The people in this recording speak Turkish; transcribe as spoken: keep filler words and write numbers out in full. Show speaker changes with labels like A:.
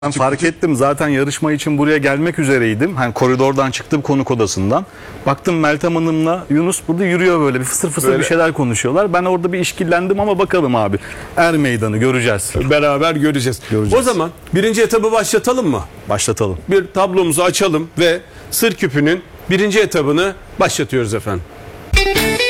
A: Ben fark ettim zaten yarışma için buraya gelmek üzereydim. Hani koridordan çıktım konuk odasından. Baktım Meltem Hanım'la Yunus burada yürüyor böyle bir fısır fısır
B: Böyle.
A: bir şeyler konuşuyorlar. Ben orada bir işkillendim ama bakalım abi. Er meydanı göreceğiz.
B: Beraber göreceğiz.
A: Göreceğiz.
B: O zaman birinci etabı başlatalım mı?
A: Başlatalım.
B: Bir tablomuzu açalım ve Sır Küpü'nün birinci etabını başlatıyoruz efendim.